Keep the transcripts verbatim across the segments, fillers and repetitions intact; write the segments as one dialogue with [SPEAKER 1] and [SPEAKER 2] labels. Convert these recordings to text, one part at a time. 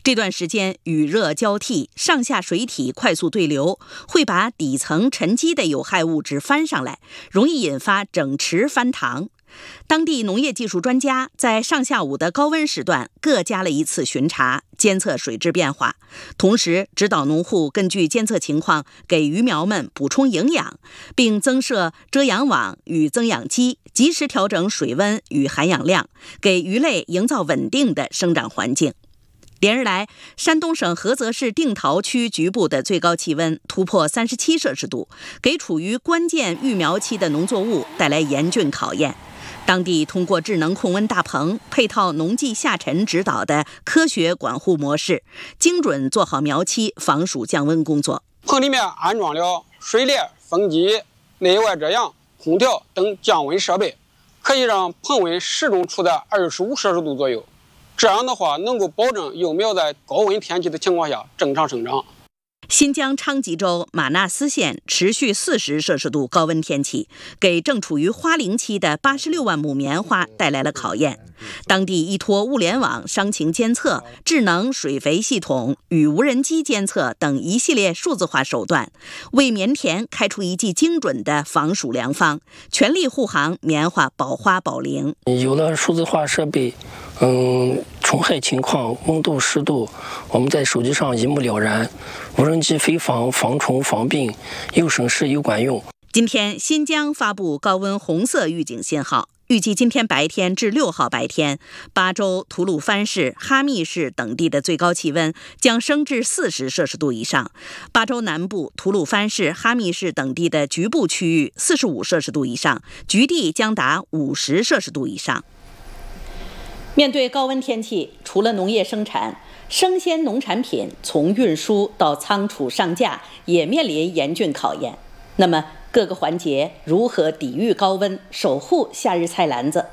[SPEAKER 1] 这段时间雨热交替，上下水体快速对流，会把底层沉积的有害物质翻上来，容易引发整池翻塘。当地农业技术专家在上下午的高温时段各加了一次巡查，监测水质变化，同时指导农户根据监测情况给鱼苗们补充营养，并增设遮阳网与增氧机，及时调整水温与含氧量，给鱼类营造稳定的生长环境。连日来，山东省菏泽市定陶区局部的最高气温突破三十七摄氏度，给处于关键育苗期的农作物带来严峻考验。当地通过智能控温大棚配套农技下沉指导的科学管护模式，精准做好苗期防暑降温工作。
[SPEAKER 2] 棚里面安装了水帘、风机、内外遮阳、空调等降温设备，可以让棚温始终处在二十五摄氏度左右。这样的话，能够保证幼苗在高温天气的情况下正常生长。
[SPEAKER 1] 新疆昌吉州玛纳斯县持续四十摄氏度高温天气，给正处于花龄期的八十六万亩棉花带来了考验。当地依托物联网伤情监测、智能水肥系统与无人机监测等一系列数字化手段，为棉田开出一剂精准的防暑良方，全力护航棉花保花保龄。
[SPEAKER 3] 有了数字化设备，嗯，虫害情况、温度、湿度，我们在手机上一目了然。无人机飞防、防虫、防病，又省事又管用。
[SPEAKER 1] 今天，新疆发布高温红色预警信号，预计今天白天至六号白天，巴州、吐鲁番市、哈密市等地的最高气温将升至四十摄氏度以上。巴州南部、吐鲁番市、哈密市等地的局部区域四十五摄氏度以上，局地将达五十摄氏度以上。面对高温天气，除了农业生产，生鲜农产品从运输到仓储上架也面临严峻考验。那么各个环节如何抵御高温，守护夏日菜篮子？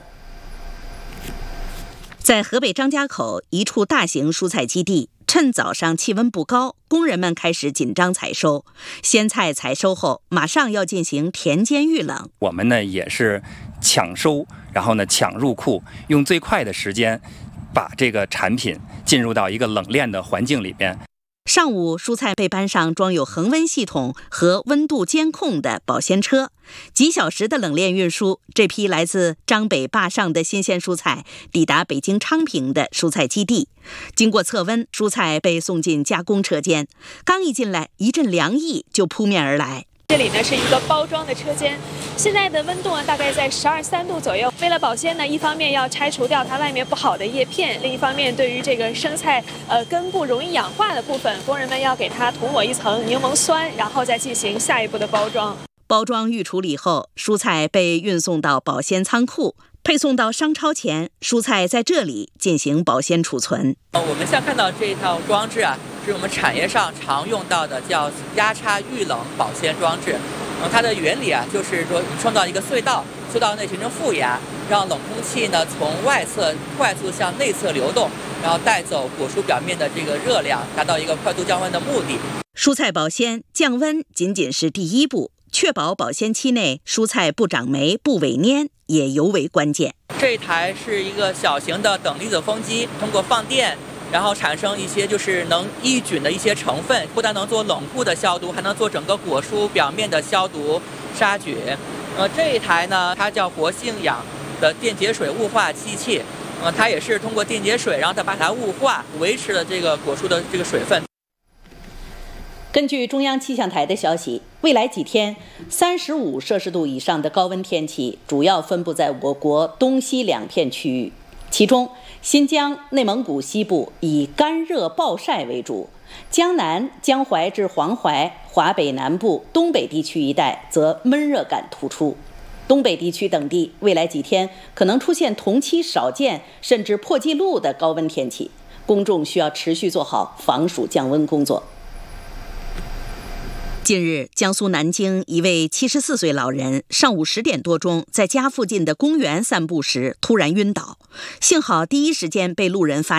[SPEAKER 1] 在河北张家口一处大型蔬菜基地，趁早上气温不高，工人们开始紧张采收。鲜菜采收后，马上要进行田间预冷。
[SPEAKER 4] 我们呢也是抢收，然后呢抢入库，用最快的时间把这个产品进入到一个冷链的环境里边。
[SPEAKER 1] 上午，蔬菜被搬上装有恒温系统和温度监控的保鲜车，几小时的冷链运输，这批来自张北坝上的新鲜蔬菜抵达北京昌平的蔬菜基地。经过测温，蔬菜被送进加工车间。刚一进来，一阵凉意就扑面而来。
[SPEAKER 5] 这里呢是一个包装的车间，现在的温度呢大概在十二三度左右。为了保鲜呢，一方面要拆除掉它外面不好的叶片，另一方面对于这个生菜呃根部容易氧化的部分，工人们要给它涂抹一层柠檬酸，然后再进行下一步的包装。
[SPEAKER 1] 包装预处理后，蔬菜被运送到保鲜仓库，配送到商超前，蔬菜在这里进行保鲜储存。
[SPEAKER 6] 我们现在看到这套装置啊，是我们产业上常用到的叫压差预冷保鲜装置。嗯，它的原理啊，就是说创造一个隧道，隧道内形成负压，让冷空气呢从外侧快速向内侧流动，然后带走果蔬表面的这个热量，达到一个快速降温的目的。
[SPEAKER 1] 蔬菜保鲜降温仅仅是第一步，确保保鲜期内蔬菜不长霉、不萎蔫也尤为关键。
[SPEAKER 6] 这一台是一个小型的等离子风机，通过放电，然后产生一些就是能抑菌的一些成分，不但能做冷库的消毒，还能做整个果蔬表面的消毒杀菌。呃，这一台呢，它叫活性氧的电解水雾化机器，呃，它也是通过电解水，然后再把它雾化，维持了这个果蔬的这个水分。
[SPEAKER 1] 根据中央气象台的消息，未来几天三十五摄氏度以上的高温天气主要分布在我国东西两片区域，其中新疆、内蒙古西部以干热暴晒为主，江南、江淮至黄淮、华北南部、东北地区一带则闷热感突出。东北地区等地未来几天可能出现同期少见甚至破纪录的高温天气，公众需要持续做好防暑降温工作。近日，江苏南京一位七十四岁老人上午十点多钟在家附近的公园散步时突然晕倒，幸好第一时间被路人发现，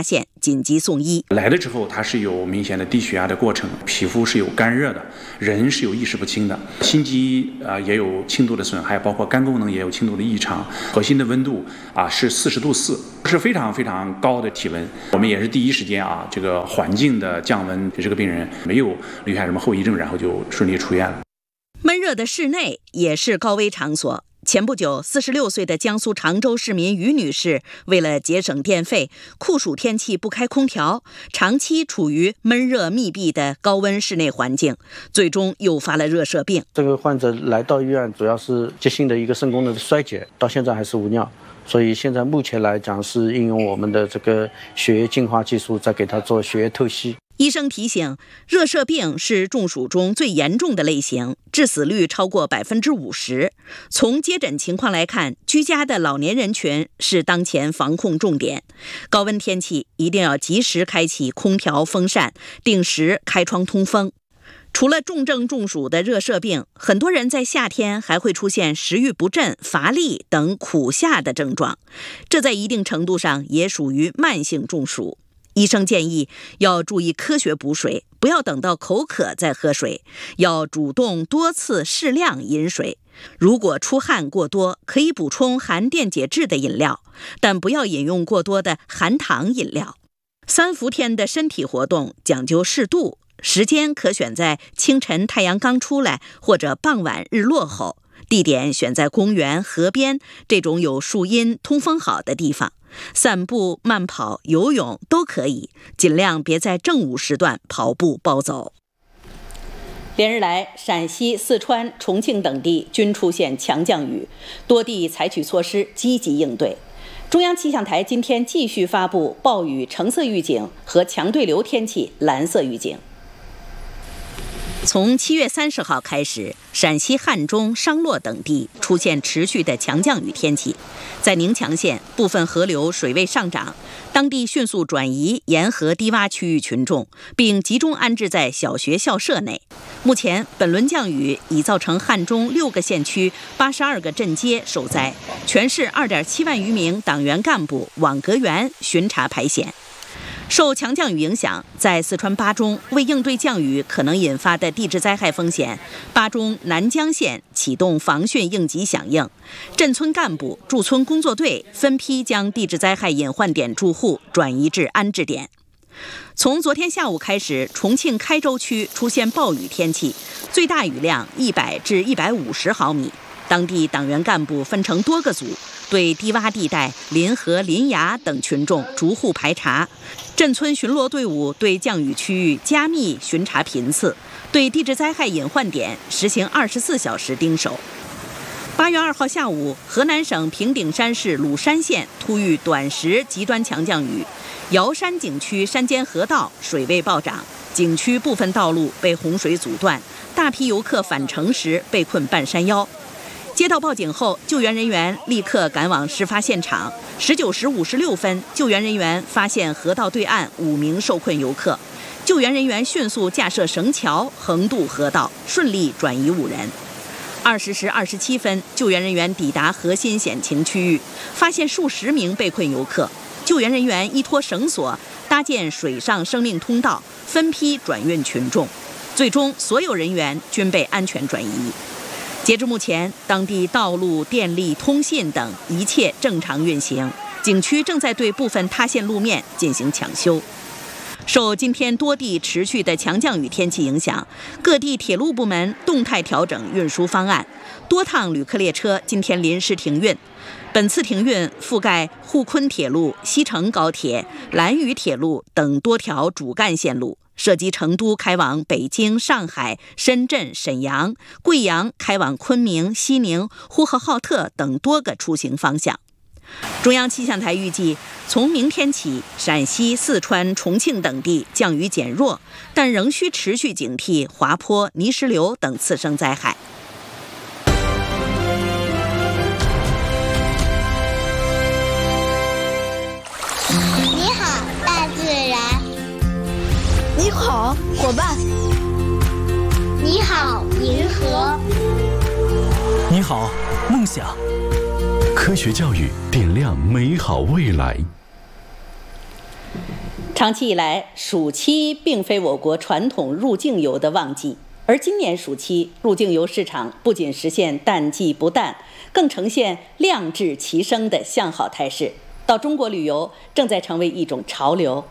[SPEAKER 1] 紧急送医。
[SPEAKER 7] 来了之后，它是有明显的低血压的过程，皮肤是有干热的，人是有意识不清的，心肌啊、呃、也有轻度的损害，包括肝功能也有轻度的异常，核心的温度啊是四十度四，是非常非常高的体温。我们也是第一时间啊，这个环境的降温，这个病人没有留下什么后遗症，然后就顺利出院了。
[SPEAKER 1] 闷热的室内也是高危场所。前不久，四十六岁的江苏常州市民于女士为了节省电费，酷暑天气不开空调，长期处于闷热密闭的高温室内环境，最终诱发了热射病。
[SPEAKER 8] 这个患者来到医院，主要是急性的一个肾功能的衰竭，到现在还是无尿。所以现在目前来讲是应用我们的这个血液净化技术，在给他做血液透析。
[SPEAKER 1] 医生提醒，热射病是中暑中最严重的类型，致死率超过百分之五十。从接诊情况来看，居家的老年人群是当前防控重点。高温天气一定要及时开启空调、风扇，定时开窗通风。除了重症中暑的热射病，很多人在夏天还会出现食欲不振、乏力等苦下的症状，这在一定程度上也属于慢性中暑。医生建议要注意科学补水，不要等到口渴再喝水，要主动多次适量饮水。如果出汗过多，可以补充含电解质的饮料，但不要饮用过多的含糖饮料。三伏天的身体活动讲究适度，时间可选在清晨太阳刚出来，或者傍晚日落后，地点选在公园、河边这种有树荫、通风好的地方。散步、慢跑、游泳都可以，尽量别在正午时段跑步暴走。连日来，陕西、四川、重庆等地均出现强降雨，多地采取措施积极应对。中央气象台今天继续发布暴雨橙色预警和强对流天气蓝色预警。从七月三十号开始，陕西汉中、商洛等地出现持续的强降雨天气。在宁强县，部分河流水位上涨，当地迅速转移沿河低洼区域群众，并集中安置在小学校舍内。目前，本轮降雨已造成汉中六个县区八十二个镇街受灾，全市二点七万余名党员干部、网格员巡查排险。受强降雨影响，在四川巴中，为应对降雨可能引发的地质灾害风险，巴中南江县启动防汛应急响应，镇村干部、驻村工作队分批将地质灾害隐患点住户转移至安置点。从昨天下午开始，重庆开州区出现暴雨天气，最大雨量一百至一百五十毫米。当地党员干部分成多个组，对低洼地带、临河、临崖等群众逐户排查。镇村巡逻队伍对降雨区域加密巡查频次，对地质灾害隐患点实行二十四小时盯守。八月二号下午，河南省平顶山市鲁山县突遇短时极端强降雨，瑶山景区山间河道水位暴涨，景区部分道路被洪水阻断，大批游客返程时被困半山腰。接到报警后，救援人员立刻赶往事发现场。十九时五十六分，救援人员发现河道对岸五名受困游客，救援人员迅速架设绳桥横渡河道，顺利转移五人。二十时二十七分，救援人员抵达核心险情区域，发现数十名被困游客，救援人员依托绳索搭建水上生命通道，分批转运群众，最终所有人员均被安全转移。截至目前，当地道路、电力、通信等一切正常运行，景区正在对部分塌陷路面进行抢修。受今天多地持续的强降雨天气影响，各地铁路部门动态调整运输方案，多趟旅客列车今天临时停运。本次停运覆盖沪昆铁路、西成高铁、兰渝铁路等多条主干线路，涉及成都开往北京、上海、深圳、沈阳、贵阳开往昆明、西宁、呼和浩特等多个出行方向。中央气象台预计，从明天起，陕西、四川、重庆等地降雨减弱，但仍需持续警惕滑坡、泥石流等次生灾害。
[SPEAKER 9] 你好，大自然。
[SPEAKER 10] 你好，伙伴。
[SPEAKER 9] 你好，银河。
[SPEAKER 11] 你好，梦想。科学教育点亮美好未来。
[SPEAKER 1] 长期以来，暑期并非我国传统入境游的旺季，而今年暑期入境游市场不仅实现淡季不淡，更呈现量质齐升的向好态势。到中国旅游正在成为一种潮流。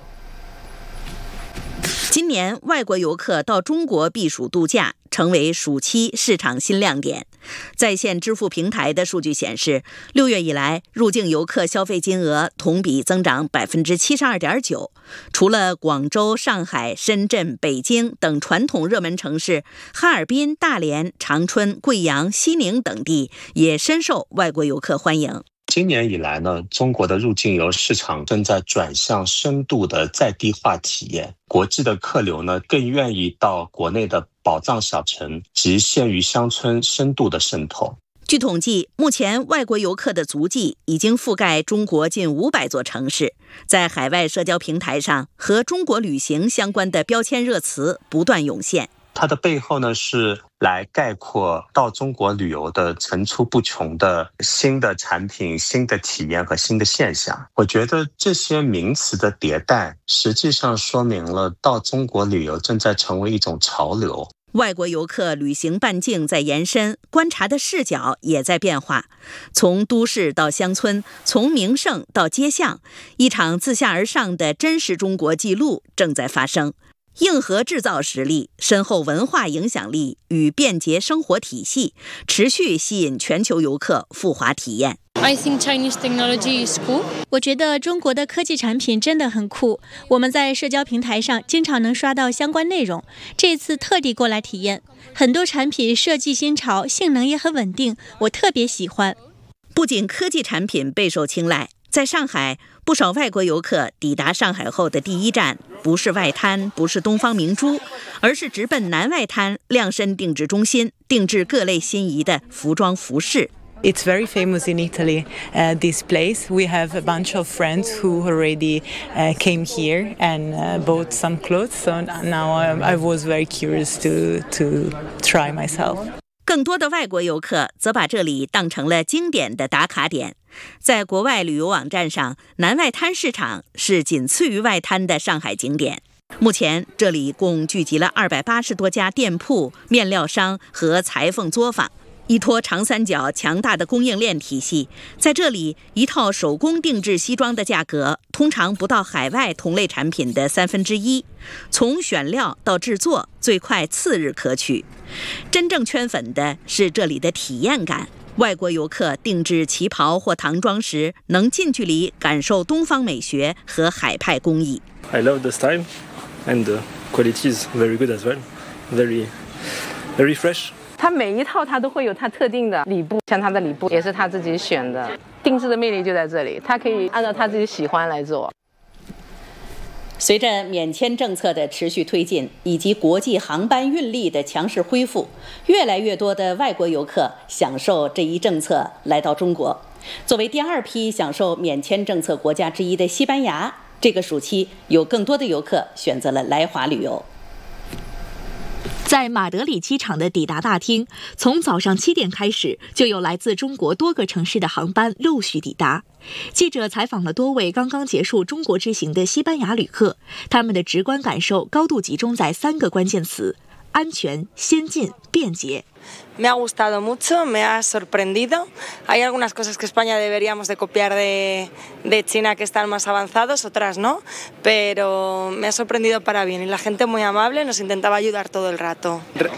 [SPEAKER 1] 今年外国游客到中国避暑度假成为暑期市场新亮点。在线支付平台的数据显示，六月以来入境游客消费金额同比增长百分之七十二点九。除了广州、上海、深圳、北京等传统热门城市，哈尔滨、大连、长春、贵阳、西宁等地也深受外国游客欢迎。
[SPEAKER 12] 今年以来呢，中国的入境游市场正在转向深度的在地化体验，国际的客流呢更愿意到国内的宝藏小城及县域乡村深度的渗透。
[SPEAKER 1] 据统计，目前外国游客的足迹已经覆盖中国近五百座城市，在海外社交平台上和中国旅行相关的标签热词不断涌现。
[SPEAKER 12] 它的背后呢，是来概括到中国旅游的层出不穷的新的产品、新的体验和新的现象。我觉得这些名词的迭代，实际上说明了到中国旅游正在成为一种潮流。
[SPEAKER 1] 外国游客旅行半径在延伸，观察的视角也在变化。从都市到乡村，从名胜到街巷，一场自下而上的真实中国记录正在发生。硬核制造实力、深厚文化影响力与便捷生活体系，持续吸引全球游客赴华体验。
[SPEAKER 13] I think Chinese technology is cool.
[SPEAKER 14] 我觉得中国的科技产品真的很酷。我们在社交平台上经常能刷到相关内容，这次特地过来体验。很多产品设计新潮，性能也很稳定，我特别喜欢。
[SPEAKER 1] 不仅科技产品备受青睐，在上海，不少外国游客抵达上海后的第一站不是外滩，不是东方明珠，而是直奔南外滩量身定制中心，定制各类心仪的服装服饰。
[SPEAKER 15] It's very famous in Italy, uh, this place. We have a bunch of friends who already uh, came here and uh, bought some clothes. So now I, I was very curious to, to try myself.
[SPEAKER 1] 更多的外国游客则把这里当成了经典的打卡点。在国外旅游网站上，南外滩市场是仅次于外滩的上海景点。目前这里共聚集了二百八十多家店铺、面料商和裁缝作坊，依托长三角强大的供应链体系，在这里一套手工定制西装的价格通常不到海外同类产品的三分之一，从选料到制作最快次日可取。真正圈粉的是这里的体验感，外国游客定制旗袍或唐装时，能近距离感受东方美学和海派工艺。
[SPEAKER 16] I love the style and the quality is very good as well. Very, very fresh.
[SPEAKER 17] 它每一套它都会有它特定的里布，像它的里布也是他自己选的，定制的魅力就在这里，它可以按照他自己喜欢来做。
[SPEAKER 1] 随着免签政策的持续推进，以及国际航班运力的强势恢复，越来越多的外国游客享受这一政策来到中国。作为第二批享受免签政策国家之一的西班牙，这个暑期有更多的游客选择了来华旅游。
[SPEAKER 14] 在马德里机场的抵达大厅，从早上七点开始，就有来自中国多个城市的航班陆续抵达。记者采访了多位刚刚结束中国之行的西班牙旅客，他们的直观感受高度集中在三个关键词：安全、先进、便捷。
[SPEAKER 18] Me ha gustado mucho, me ha sorprendido. Hay algunas cosas que España deberíamos de copiar de, de China que están más avanzados, otras no, pero me ha sorprendido para bien y la gente muy amable nos intentaba ayudar todo el rato.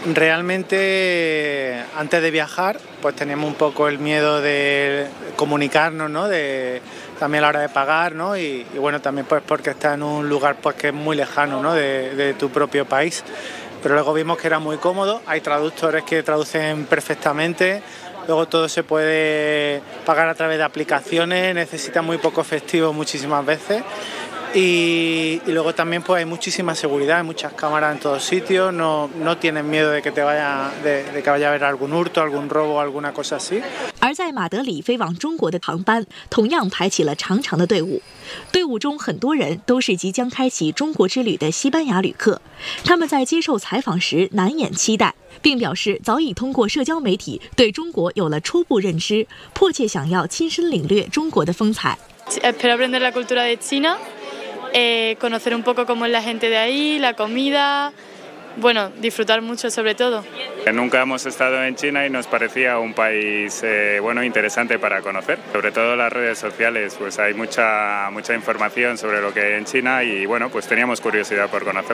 [SPEAKER 19] Realmente antes de viajar pues teníamos un poco el miedo de comunicarnos, ¿no? De también a la hora de pagar, ¿no? Y, y bueno, también pues porque está en un lugar pues que es muy lejano, ¿no? De, de tu propio país. Pero luego vimos que era muy cómodo, hay traductores que traducen perfectamente, luego todo se puede pagar a través de aplicaciones, necesita muy poco efectivo muchísimas veces y, y luego también pues hay muchísima seguridad, hay muchas cámaras en todos sitios, no, no tienes miedo de que te vaya, de, de que vaya a haber algún hurto, algún robo, alguna cosa así.
[SPEAKER 14] 而在马德里飞往中国的航班同样排起了长长的队伍，队伍中很多人都是即将开启中国之旅的西班牙旅客，他们在接受采访时难掩期待，并表示早已通过社交媒体对中国有了初步认知，迫切想要亲身领略中国的风采。
[SPEAKER 13] Para aprender la cultura de China. eh, conocer un poco cómo es la gente de ahí, la comida, bueno, disfrutar mucho sobre todo.
[SPEAKER 20] Nunca hemos estado en China y nos parecía un país eh, bueno, interesante para conocer. Sobre todo las redes sociales, pues hay mucha, mucha información sobre lo que hay en China y bueno, pues teníamos curiosidad por conocer.